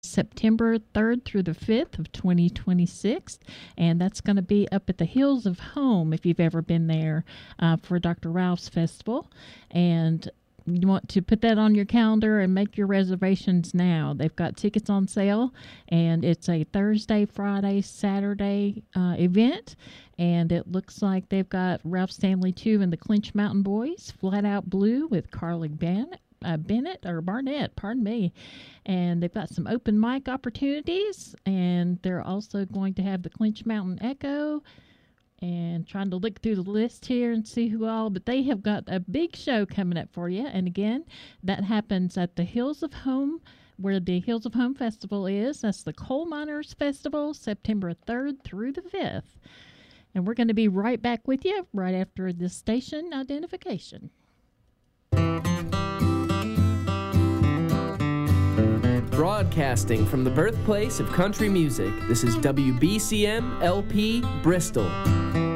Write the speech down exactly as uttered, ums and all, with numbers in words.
September third through the fifth of twenty twenty-six, and that's going to be up at the Hills of Home if you've ever been there uh, for Doctor Ralph's Festival. And you want to put that on your calendar and make your reservations now. They've got tickets on sale, and it's a Thursday, Friday, Saturday uh, event. And it looks like they've got Ralph Stanley two and the Clinch Mountain Boys, Flat Out Blue with Carly Bennett. Uh, Bennett or Barnett, pardon me. And they've got some open mic opportunities, and they're also going to have the Clinch Mountain Echo, and trying to look through the list here and see who all, but they have got a big show coming up for you. And again, that happens at the Hills of Home, where the Hills of Home Festival is. That's the Coal Miners Festival, September third through the fifth. And we're going to be right back with you right after the station identification. Broadcasting from the birthplace of country music, this is W B C M L P Bristol.